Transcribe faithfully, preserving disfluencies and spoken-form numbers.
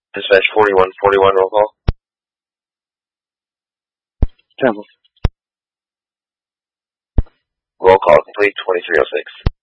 Dispatch forty-one forty-one, roll call. Temple. Roll call complete, twenty-three oh six.